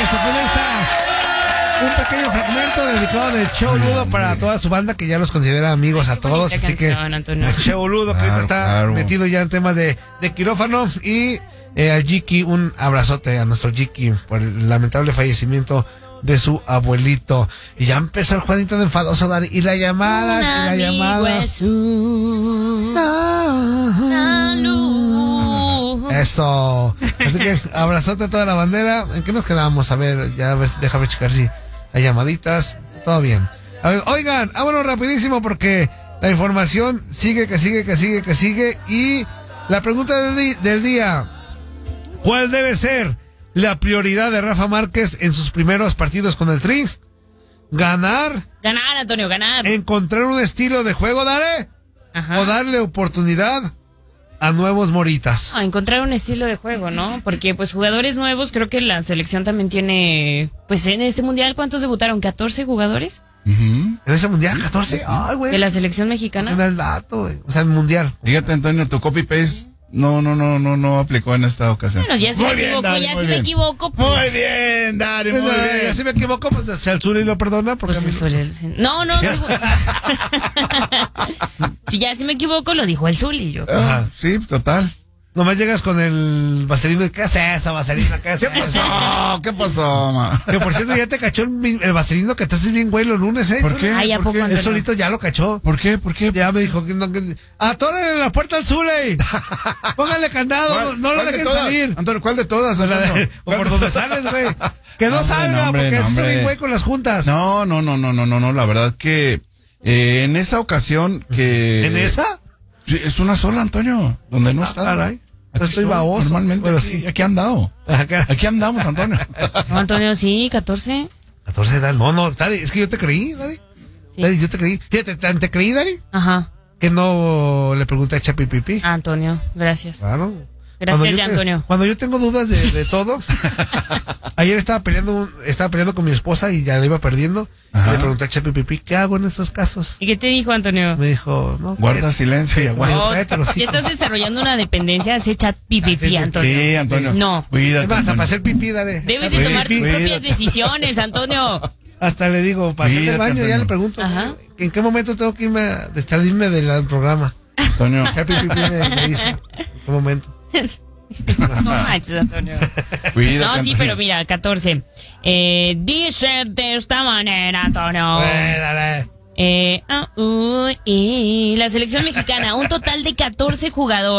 eso, pues ahí está. Un pequeño fragmento dedicado del Cheboludo para toda su banda, que ya los considera amigos a todos. Así que el Cheboludo, que ahorita está metido ya en temas de quirófano. Y a Jiki, un abrazote a nuestro Jiki por el lamentable fallecimiento de su abuelito. Y ya empezó el Juanito de enfadoso, Dari. Y la llamada, Eso. Así que abrazote a toda la bandera. ¿En qué nos quedamos? A ver, déjame checar si hay llamaditas. Todo bien. A ver, oigan, vámonos rapidísimo porque la información sigue. Y la pregunta del día: ¿cuál debe ser la prioridad de Rafa Márquez en sus primeros partidos con el Tri? ¿Ganar? Ganar, Antonio, ganar. ¿Encontrar un estilo de juego, Dare? Ajá. ¿O darle oportunidad a nuevos moritas? Encontrar un estilo de juego, ¿no? Porque pues jugadores nuevos, creo que la selección también tiene, pues en este mundial, ¿cuántos debutaron? ¿14 jugadores? ¿En ese mundial? ¿14? Ay, güey. De la selección mexicana. En el dato, güey. O sea, el mundial. Fíjate, Antonio, tu copy-paste no aplicó en esta ocasión. Bueno, ya si me equivoco, pues. Muy bien, Dari, muy bien. Ya si me equivoco, pues si al Zuli lo perdona, porque pues no. Si ya si me equivoco, lo dijo el Zuli, yo. Ajá. Sí, total. Nomás llegas con el vaselino y ¿qué es eso, vaselino? ¿Qué pasó, ma? Que por cierto, ya te cachó el vaselino, que te haces bien güey los lunes, ¿eh? ¿Por qué? Ay, ¿a poco, Él solito ya lo cachó. ¿Por qué? Ya me dijo que ¡atórenle la puerta al Zule! Póngale candado, no lo dejen salir. Antonio, ¿cuál de todas, Antonio? O por donde sales, güey. Que no salga, porque es bien güey con las juntas. No, la verdad que en esa ocasión que... ¿En esa? Sí, es una sola, Antonio, donde no está. Caray. Yo estoy baboso. Normalmente, pero sí. Aquí andamos. Aquí andamos, Antonio. No, Antonio, sí, 14. 14 Dari. No, Dari, es que yo te creí, Dari. Sí. Dari, yo te creí. Fíjate, ¿te creí, Dari? Ajá. Que no le pregunté a Chapi Pipi. Antonio, gracias. Claro. Gracias, Antonio. Cuando yo tengo dudas de todo, ayer estaba peleando con mi esposa y ya la iba perdiendo. Y le pregunté a Chapi Pipi, ¿qué hago en estos casos? ¿Y qué te dijo, Antonio? Me dijo, no. Guarda silencio y aguanta. Ya estás desarrollando una dependencia, hace chat pipi, Antonio. Sí, Antonio. No. Cuídate, Hasta para hacer pipí, dale. Debes de tomar tus propias decisiones, Antonio. Hasta le digo, para hacer el baño, Antonio. ya le pregunto, Ajá. ¿en qué momento tengo que salirme del programa? Antonio. Chapi Pipi me dice, ¿en qué momento? No manches, Antonio. Cuídate, No, sí, Antonio. pero mira, 14. Dice de esta manera, Antonio. Dale. La selección mexicana, un total de 14 jugadores.